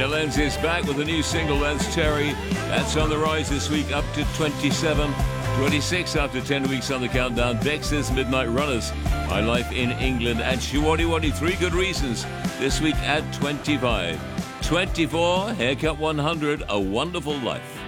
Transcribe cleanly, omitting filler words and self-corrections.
Lenz is back with a new single, Lenz Cherry. That's on the rise this week, up to 27. 26 after 10 weeks on the countdown. Bex's Midnight Runners, My Life in England, and Shiwadi Wadi, Three Good Reasons, this week at 25. 24, Haircut 100, A Wonderful Life.